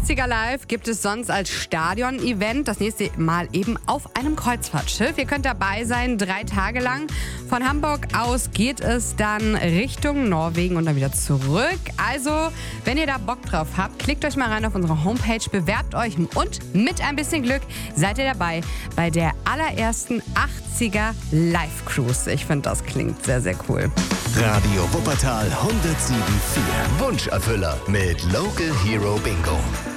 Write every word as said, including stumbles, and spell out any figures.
achtziger Live gibt es sonst als Stadion-Event. Das nächste Mal eben auf einem Kreuzfahrtschiff. Ihr könnt dabei sein, drei Tage lang. Von Hamburg aus geht es dann Richtung Norwegen und dann wieder zurück. Also, wenn ihr da Bock drauf habt, klickt euch mal rein auf unsere Homepage, bewerbt euch und mit ein bisschen Glück seid ihr dabei bei der allerersten achtziger Live-Cruise. Ich finde, das klingt sehr, sehr cool. Radio Wuppertal hundertsieben Komma vier. Wunscherfüller mit Local Hero Bingo.